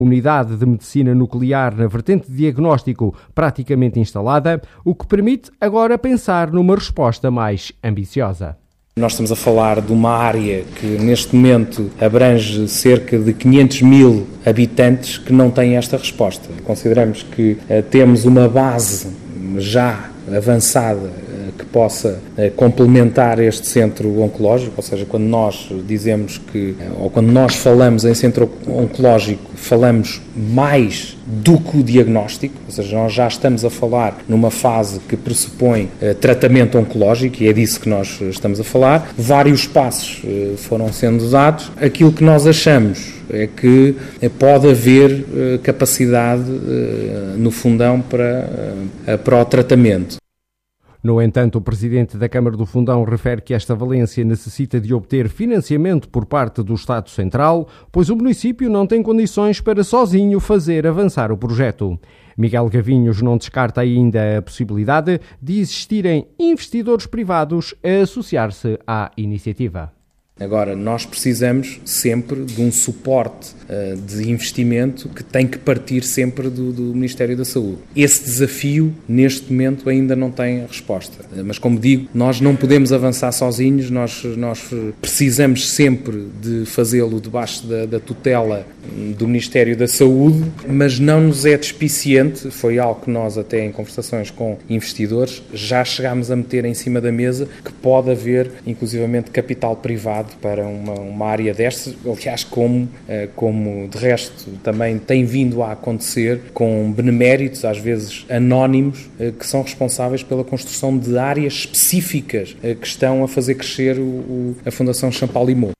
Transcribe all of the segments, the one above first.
unidade de medicina nuclear na vertente de diagnóstico praticamente instalada, o que permite agora pensar numa resposta mais ambiciosa. Nós estamos a falar de uma área que neste momento abrange cerca de 500 mil habitantes que não têm esta resposta. Consideramos que temos uma base já avançada que possa complementar este centro oncológico, ou seja, quando nós dizemos que, ou quando nós falamos em centro oncológico, falamos mais do que o diagnóstico, ou seja, nós já estamos a falar numa fase que pressupõe tratamento oncológico e é disso que nós estamos a falar. Vários passos foram sendo dados. Aquilo que nós achamos é que pode haver capacidade no fundão para o tratamento. No entanto, o presidente da Câmara do Fundão refere que esta valência necessita de obter financiamento por parte do Estado Central, pois o município não tem condições para sozinho fazer avançar o projeto. Miguel Gavinhos não descarta ainda a possibilidade de existirem investidores privados a associar-se à iniciativa. Agora, nós precisamos sempre de um suporte de investimento que tem que partir sempre do Ministério da Saúde. Esse desafio, neste momento, ainda não tem resposta. Mas, como digo, nós não podemos avançar sozinhos, nós precisamos sempre de fazê-lo debaixo da tutela do Ministério da Saúde, mas não nos é despiciente, foi algo que nós até em conversações com investidores já chegámos a meter em cima da mesa, que pode haver, inclusivamente, capital privado para uma área destas, aliás, como de resto também tem vindo a acontecer com beneméritos, às vezes anónimos, que são responsáveis pela construção de áreas específicas que estão a fazer crescer a Fundação Champalimau.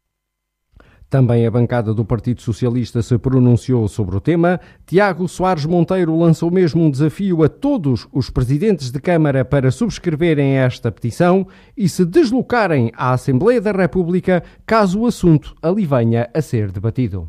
Também a bancada do Partido Socialista se pronunciou sobre o tema. Tiago Soares Monteiro lançou mesmo um desafio a todos os presidentes de Câmara para subscreverem esta petição e se deslocarem à Assembleia da República caso o assunto ali venha a ser debatido.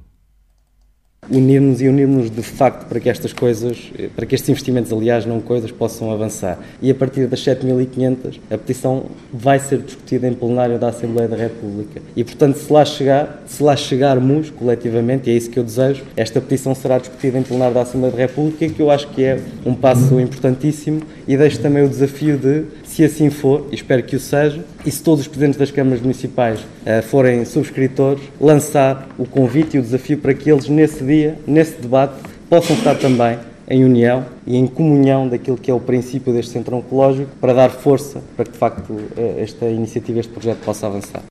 Unirmos de facto para que estas coisas, para que estes investimentos, aliás, não coisas, possam avançar. E a partir das 7.500, a petição vai ser discutida em plenário da Assembleia da República. E, portanto, se lá chegarmos coletivamente, e é isso que eu desejo, esta petição será discutida em plenário da Assembleia da República, que eu acho que é um passo importantíssimo, e deixo também o desafio de, se assim for, e espero que o seja, e se todos os presidentes das câmaras municipais forem subscritores, lançar o convite e o desafio para que eles, nesse dia, nesse debate, possam estar também em união e em comunhão daquilo que é o princípio deste centro oncológico, para dar força para que, de facto, esta iniciativa, este projeto possa avançar.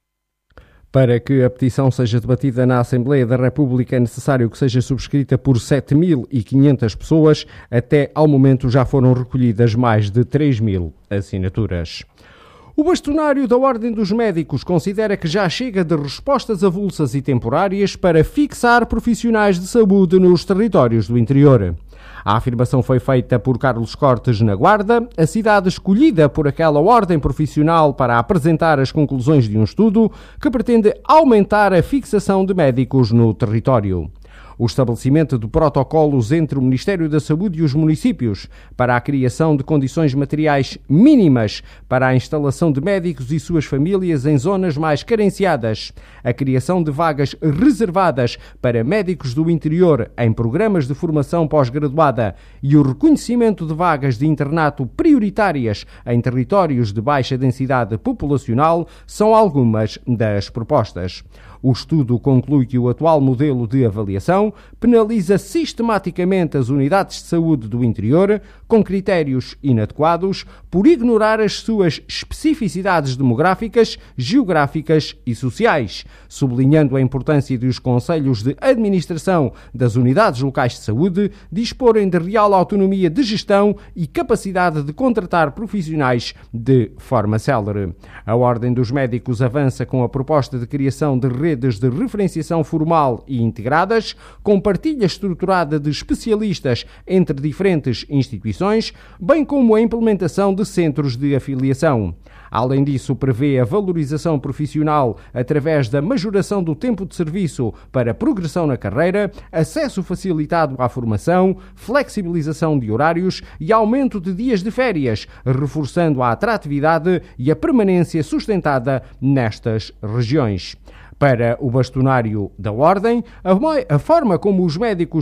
Para que a petição seja debatida na Assembleia da República é necessário que seja subscrita por 7.500 pessoas. Até ao momento já foram recolhidas mais de 3.000 assinaturas. O bastonário da Ordem dos Médicos considera que já chega de respostas avulsas e temporárias para fixar profissionais de saúde nos territórios do interior. A afirmação foi feita por Carlos Cortes na Guarda, a cidade escolhida por aquela ordem profissional para apresentar as conclusões de um estudo que pretende aumentar a fixação de médicos no território. O estabelecimento de protocolos entre o Ministério da Saúde e os municípios para a criação de condições materiais mínimas para a instalação de médicos e suas famílias em zonas mais carenciadas, a criação de vagas reservadas para médicos do interior em programas de formação pós-graduada e o reconhecimento de vagas de internato prioritárias em territórios de baixa densidade populacional são algumas das propostas. O estudo conclui que o atual modelo de avaliação penaliza sistematicamente as unidades de saúde do interior, com critérios inadequados, por ignorar as suas especificidades demográficas, geográficas e sociais, sublinhando a importância de os conselhos de administração das unidades locais de saúde disporem de real autonomia de gestão e capacidade de contratar profissionais de forma célere. A Ordem dos Médicos avança com a proposta de criação de redes de referenciação formal e integradas, com partilha estruturada de especialistas entre diferentes instituições, bem como a implementação de centros de afiliação. Além disso, prevê a valorização profissional através da majoração do tempo de serviço para progressão na carreira, acesso facilitado à formação, flexibilização de horários e aumento de dias de férias, reforçando a atratividade e a permanência sustentada nestas regiões. Para o bastonário da Ordem, a forma como os médicos